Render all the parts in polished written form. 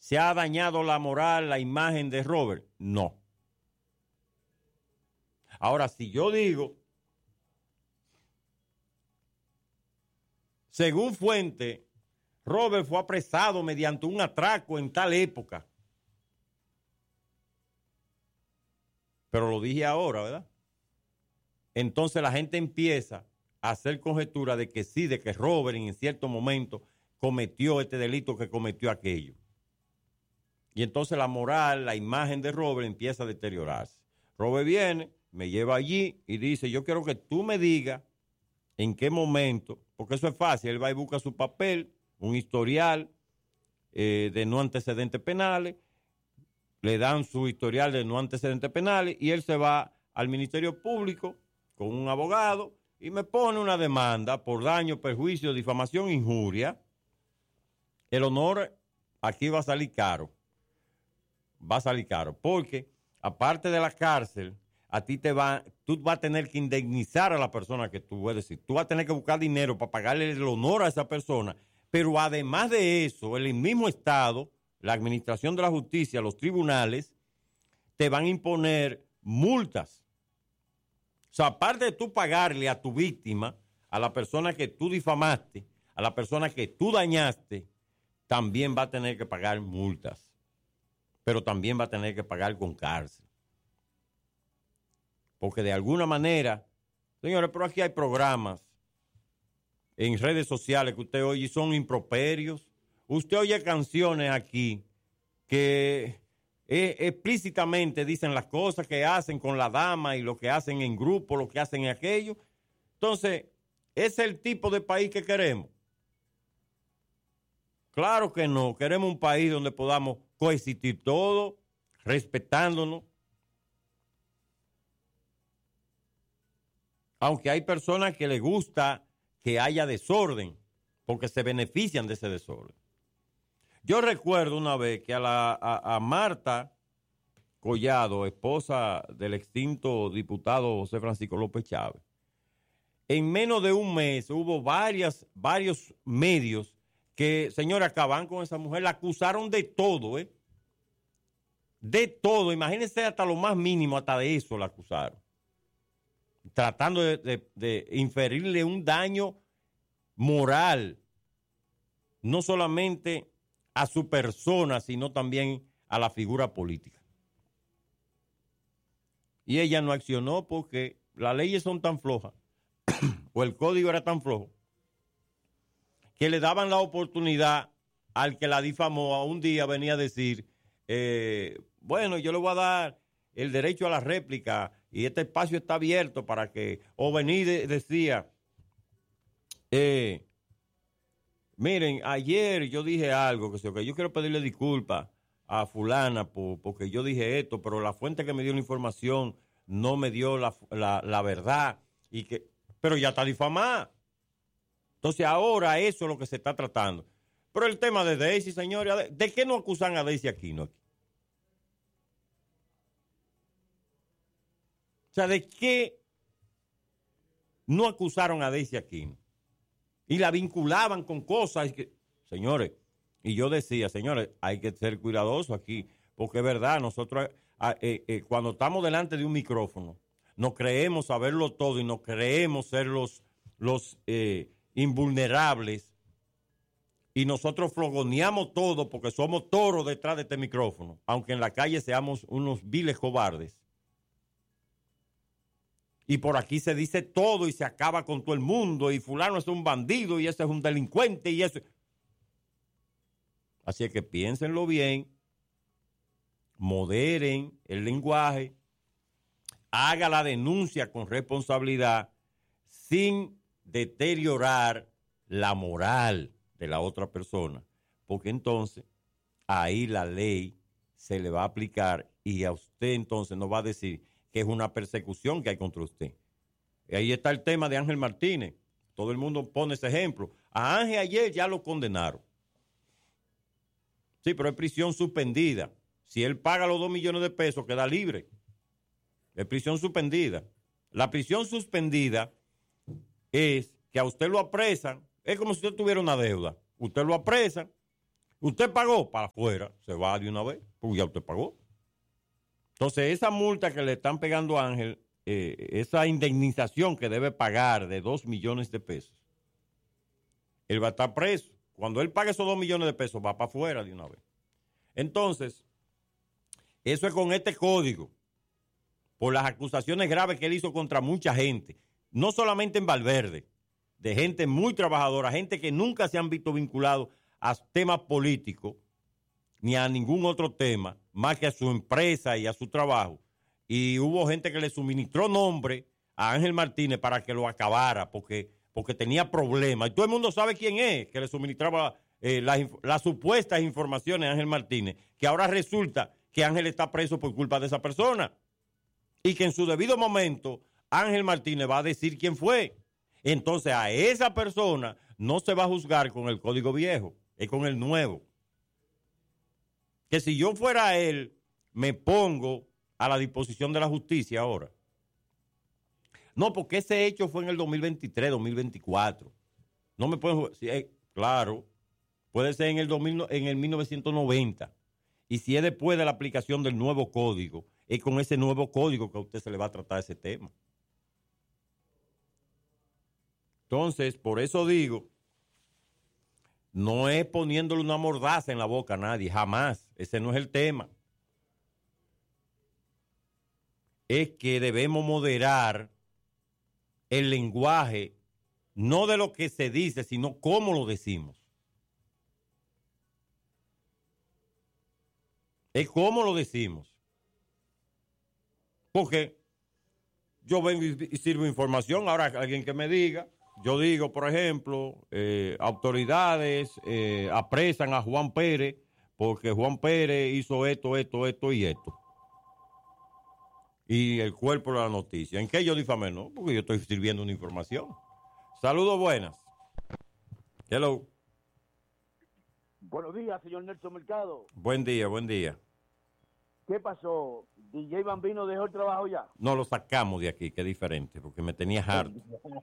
¿Se ha dañado la moral, la imagen de Robert? No. Ahora, si yo digo, según fuente, Robert fue apresado mediante un atraco en tal época. Pero lo dije ahora, ¿verdad? Entonces la gente empieza a hacer conjetura de que sí, de que Robert en cierto momento cometió este delito, que cometió aquello. Y entonces la moral, la imagen de Robert empieza a deteriorarse. Robert viene, me lleva allí y dice, yo quiero que tú me digas en qué momento, porque eso es fácil, él va y busca su papel, un historial de no antecedentes penales, le dan su historial de no antecedentes penales y él se va al Ministerio Público con un abogado y me pone una demanda por daño, perjuicio, difamación, injuria. El honor aquí va a salir caro. Va a salir caro, porque aparte de la cárcel, tú vas a tener que indemnizar a la persona que tú vas a decir. Tú vas a tener que buscar dinero para pagarle el honor a esa persona. Pero además de eso, el mismo Estado, la administración de la justicia, los tribunales, te van a imponer multas. O sea, aparte de tú pagarle a tu víctima, a la persona que tú difamaste, a la persona que tú dañaste, también va a tener que pagar multas. Pero también va a tener que pagar con cárcel. Porque de alguna manera, señores, pero aquí hay programas en redes sociales que usted oye y son improperios. Usted oye canciones aquí que explícitamente dicen las cosas que hacen con la dama y lo que hacen en grupo, lo que hacen en aquello. Entonces, ¿ese es el tipo de país que queremos? Claro que no. Queremos un país donde podamos coexistir todos, respetándonos. Aunque hay personas que les gusta que haya desorden, porque se benefician de ese desorden. Yo recuerdo una vez que a Marta Collado, esposa del extinto diputado José Francisco López Chávez, en menos de un mes hubo varios medios que, señores, acaban con esa mujer, la acusaron de todo, de todo. Imagínense hasta lo más mínimo, hasta de eso la acusaron. Tratando de inferirle un daño moral, no solamente a su persona, sino también a la figura política. Y ella no accionó porque las leyes son tan flojas, o el código era tan flojo, que le daban la oportunidad al que la difamó a un día venía a decir, bueno, yo le voy a dar el derecho a la réplica y este espacio está abierto para que, o venir decía, miren, ayer yo dije algo, que yo quiero pedirle disculpas a fulana porque yo dije esto, pero la fuente que me dio la información no me dio la verdad, pero ya está difamada. Entonces ahora eso es lo que se está tratando. Pero el tema de Daisy, señores, ¿de qué no acusan a Daisy Aquino aquí? O sea, ¿de qué no acusaron a Daisy Aquino? Y la vinculaban con cosas señores, y yo decía, señores, hay que ser cuidadosos aquí, porque es verdad, nosotros cuando estamos delante de un micrófono, nos creemos saberlo todo y nos creemos ser los invulnerables, y nosotros flogoneamos todo porque somos toros detrás de este micrófono, aunque en la calle seamos unos viles cobardes. Y por aquí se dice todo y se acaba con todo el mundo y fulano es un bandido y ese es un delincuente y eso. Así es que piénsenlo bien, moderen el lenguaje, haga la denuncia con responsabilidad sin deteriorar la moral de la otra persona, porque entonces ahí la ley se le va a aplicar y a usted entonces no va a decir que es una persecución que hay contra usted. Y ahí está el tema de Ángel Martínez. Todo el mundo pone ese ejemplo. A Ángel ayer ya lo condenaron. Sí, pero es prisión suspendida. Si él paga los 2 millones de pesos, queda libre. Es prisión suspendida. La prisión suspendida es que a usted lo apresan. Es como si usted tuviera una deuda. Usted lo apresan. Usted pagó para afuera, se va de una vez, porque ya usted pagó. Entonces, esa multa que le están pegando a Ángel, esa indemnización que debe pagar de 2 millones de pesos, él va a estar preso. Cuando él pague esos 2 millones de pesos, va para afuera de una vez. Entonces, eso es con este código, por las acusaciones graves que él hizo contra mucha gente, no solamente en Valverde, de gente muy trabajadora, gente que nunca se han visto vinculados a temas políticos, ni a ningún otro tema, más que a su empresa y a su trabajo. Y hubo gente que le suministró nombre a Ángel Martínez para que lo acabara, porque tenía problemas. Y todo el mundo sabe quién es, que le suministraba las supuestas informaciones a Ángel Martínez, que ahora resulta que Ángel está preso por culpa de esa persona. Y que en su debido momento Ángel Martínez va a decir quién fue. Entonces a esa persona no se va a juzgar con el código viejo, es con el nuevo. Que si yo fuera él, me pongo a la disposición de la justicia ahora. No, porque ese hecho fue en el 2023, 2024. No me pueden jugar. Sí, claro, puede ser en el 1990. Y si es después de la aplicación del nuevo código, es con ese nuevo código que a usted se le va a tratar ese tema. Entonces, por eso digo, no es poniéndole una mordaza en la boca a nadie, jamás. Ese no es el tema. Es que debemos moderar el lenguaje, no de lo que se dice, sino cómo lo decimos. Es cómo lo decimos. Porque yo vengo y sirvo información, ahora alguien que me diga, yo digo, por ejemplo, autoridades apresan a Juan Pérez porque Juan Pérez hizo esto y esto. Y el cuerpo de la noticia. ¿En qué yo difamé? No, porque yo estoy sirviendo una información. Saludos, buenas. Hello. Buenos días, señor Nelson Mercado. Buen día, buen día. ¿Qué pasó? ¿DJ Bambino dejó el trabajo ya? No, lo sacamos de aquí, que es diferente, porque me tenía harto.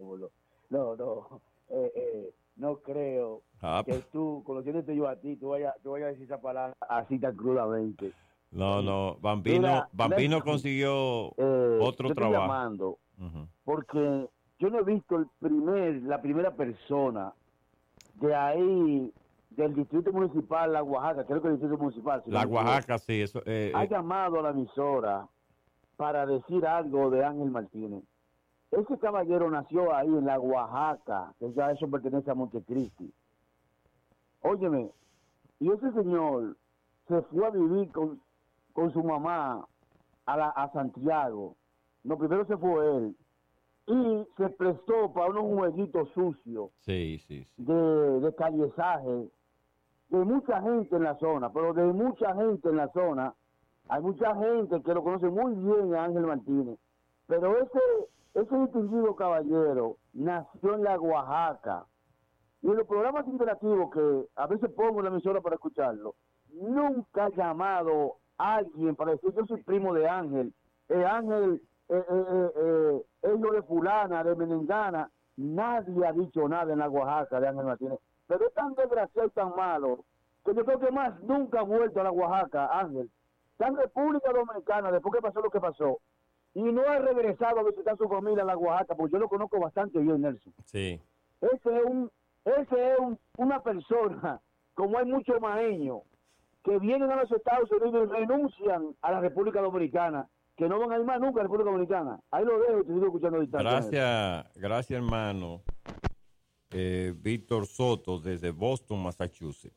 No creo que tú, conociéndote yo a ti, tú vayas a decir esa palabra así tan crudamente. No, Bambino consiguió otro yo trabajo. Estoy llamando porque yo no he visto la primera persona de ahí, del distrito municipal, La Oaxaca, creo que el distrito municipal. La Oaxaca, sí. Eso, ha llamado a la emisora para decir algo de Ángel Martínez. Ese caballero nació ahí en La Oaxaca, que ya eso pertenece a Montecristi. Óyeme, y ese señor se fue a vivir con su mamá a Santiago. No, primero se fue él. Y se prestó para unos jueguitos sucios. Sí. De callesaje. De mucha gente en la zona, pero de mucha gente en la zona. Hay mucha gente que lo conoce muy bien a Ángel Martínez. Pero ese distinguido caballero nació en La Oaxaca. Y en los programas interactivos que a veces pongo en la emisora para escucharlo, nunca ha llamado a alguien para decir yo soy primo de Ángel. Ángel hijo de fulana, de Menengana. Nadie ha dicho nada en La Oaxaca de Ángel Martínez. Pero es tan desgraciado y tan malo que yo creo que más nunca ha vuelto a La Oaxaca, Ángel. Está en República Dominicana después que pasó lo que pasó. Y no ha regresado a visitar a su familia en La Oaxaca, porque yo lo conozco bastante bien, Nelson. Sí. Ese es una persona, como hay muchos maeños, que vienen a los Estados Unidos y renuncian a la República Dominicana, que no van a ir más nunca a la República Dominicana. Ahí lo dejo y te sigo escuchando distancia. Gracias, hermano. Víctor Soto, desde Boston, Massachusetts.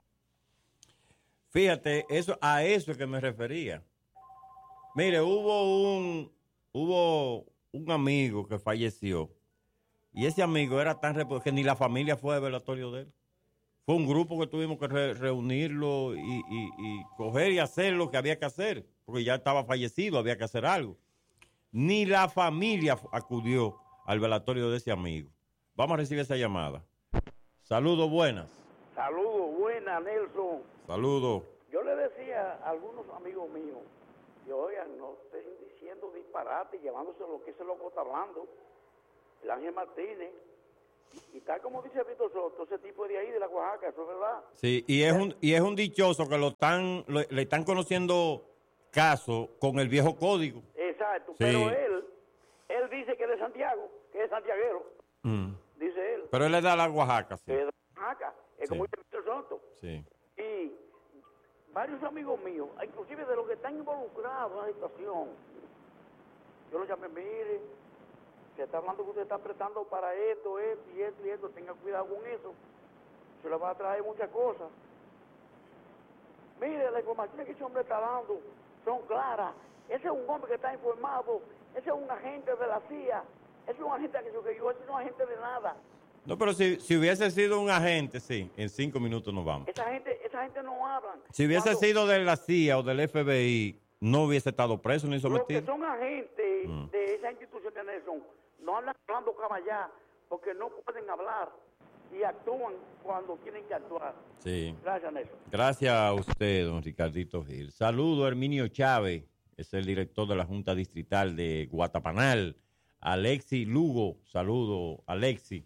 Fíjate, a eso es que me refería. Mire, hubo un amigo que falleció y ese amigo era tan que ni la familia fue al velatorio de él. Fue un grupo que tuvimos que reunirlo y coger y hacer lo que había que hacer, porque ya estaba fallecido, había que hacer algo. Ni la familia acudió al velatorio de ese amigo. Vamos a recibir esa llamada. Saludos, buenas. Saludos, buenas, Nelson. Saludos. Yo le decía a algunos amigos míos que, oigan, no estén diciendo disparate, llevándose lo que ese loco está hablando. El Ángel Martínez Y tal como dice Víctor Soto, ese tipo de ahí, de la Oaxaca, eso es verdad. Sí, y es un dichoso que le están conociendo casos con el viejo código. Exacto, Sí. pero él dice que es de Santiago, que es santiaguero, dice él. Pero él le da a la Oaxaca, sí. Que es de Oaxaca, es como Sí. dice Víctor Soto. Sí. Y varios amigos míos, inclusive de los que están involucrados en la situación, yo los llamé, mire, se está hablando que usted está prestando para esto, tenga cuidado con eso, se le va a traer muchas cosas. Mire, las informaciones que ese hombre está dando son claras. Ese es un hombre que está informado, ese es un agente de la CIA, ese es un agente que ese no es un agente de nada. No, pero si hubiese sido un agente, sí, en 5 minutos nos vamos. Esa gente no hablan. Si hubiese sido de la CIA o del FBI, no hubiese estado preso ni Los que sometido. son agentes de esa institución de Nelson no andan hablando caballá porque no pueden hablar y actúan cuando tienen que actuar. Sí. Gracias, Nelson. Gracias a usted, don Ricardito Gil. Saludo a Herminio Chávez, es el director de la Junta Distrital de Guatapanal. Alexi Lugo, saludo, Alexi.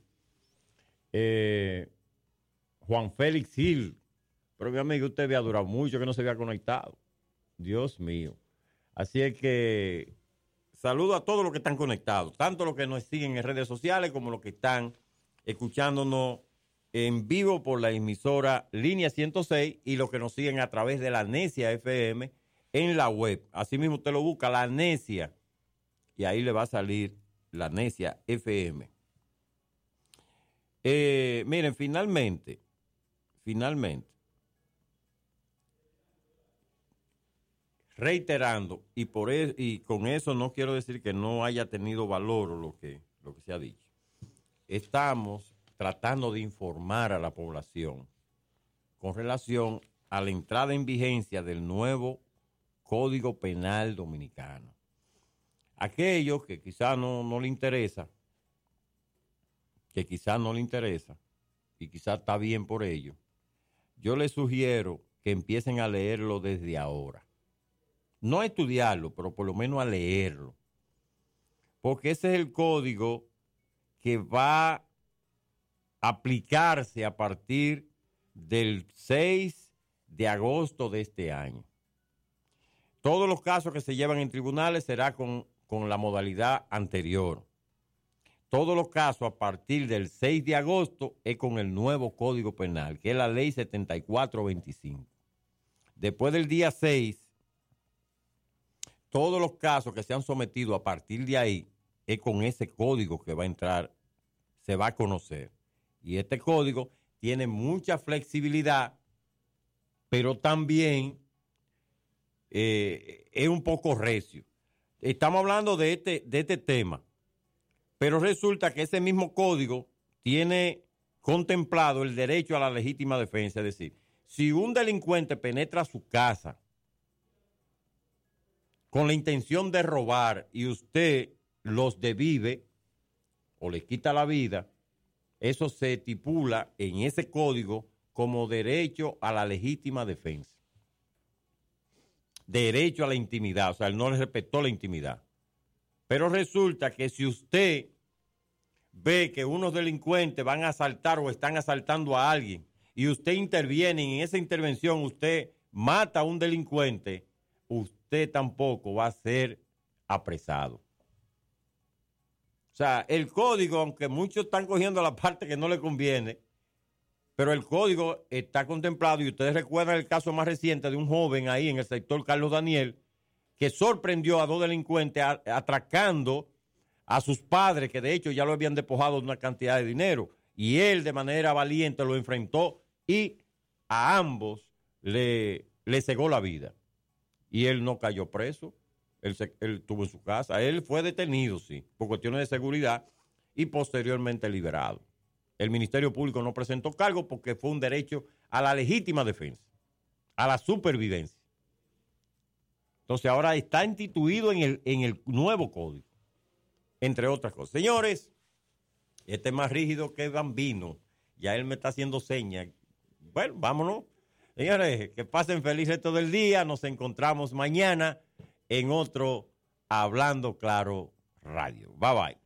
Juan Félix Gil, pero mi amigo, usted había durado mucho que no se había conectado. Dios mío. Así es que saludo a todos los que están conectados, tanto los que nos siguen en redes sociales como los que están escuchándonos en vivo por la emisora Línea 106 y los que nos siguen a través de la Necia FM en la web. Así mismo usted lo busca, la Necia, y ahí le va a salir la Necia FM. Miren, finalmente, reiterando, y con eso no quiero decir que no haya tenido valor lo que se ha dicho. Estamos tratando de informar a la población con relación a la entrada en vigencia del nuevo Código Penal Dominicano. Aquellos que quizás no le interesa, y quizás está bien por ello, yo les sugiero que empiecen a leerlo desde ahora. No a estudiarlo, pero por lo menos a leerlo. Porque ese es el código que va a aplicarse a partir del 6 de agosto de este año. Todos los casos que se llevan en tribunales será con la modalidad anterior. Todos los casos a partir del 6 de agosto es con el nuevo Código Penal, que es la Ley 7425. Después del día 6, todos los casos que se han sometido a partir de ahí es con ese código que va a entrar, se va a conocer. Y este código tiene mucha flexibilidad, pero también es un poco recio. Estamos hablando de este tema, pero resulta que ese mismo código tiene contemplado el derecho a la legítima defensa. Es decir, si un delincuente penetra su casa con la intención de robar y usted los desvive o les quita la vida, eso se estipula en ese código como derecho a la legítima defensa. Derecho a la intimidad, o sea, él no le respetó la intimidad. Pero resulta que si usted ve que unos delincuentes van a asaltar o están asaltando a alguien y usted interviene y en esa intervención usted mata a un delincuente, usted tampoco va a ser apresado. O sea, el código, aunque muchos están cogiendo la parte que no le conviene, pero el código está contemplado, y ustedes recuerdan el caso más reciente de un joven ahí en el sector Carlos Daniel, que sorprendió a dos delincuentes atracando a sus padres, que de hecho ya lo habían despojado de una cantidad de dinero, y él de manera valiente lo enfrentó y a ambos le cegó la vida. Y él no cayó preso, él estuvo en su casa, él fue detenido, sí, por cuestiones de seguridad y posteriormente liberado. El Ministerio Público no presentó cargo porque fue un derecho a la legítima defensa, a la supervivencia. Entonces ahora está instituido en el nuevo código, entre otras cosas. Señores, este es más rígido que Bambino, ya él me está haciendo señas. Bueno, vámonos. Señores, que pasen feliz resto del día. Nos encontramos mañana en otro Hablando Claro Radio. Bye bye.